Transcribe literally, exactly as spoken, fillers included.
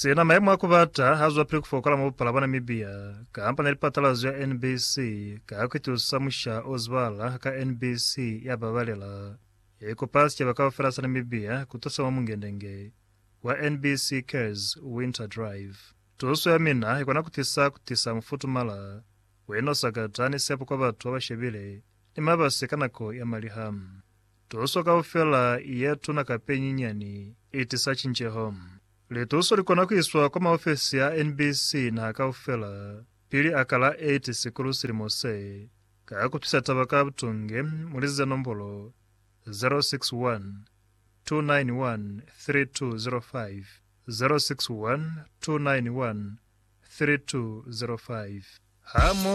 Sena maimwa kubata hazwa pili kufokola mupala bana Namibia kampani lipatalazo ya N B C kaakwitu samusha ozwala ka N B C yababalela eko pasi yabakawafera sa Namibia kutosa wa mungendenge wa N B C Cares Winter Drive tuso ya mina ikona kutisa kutisa mfutumala weno sakatani sepo kwa batu wabashebile ni mabasekanako ya malihamu tuso kawafela yetu na kapenyinyani itisa chinche home lituso likona kuiswa kwa maofisi ya N B C na akaufela pili akala eight sikulu silimose kakupisa tabaka butunge mulize nombolo zero six one two nine one three two zero five zero six one two nine one three two zero five Hamo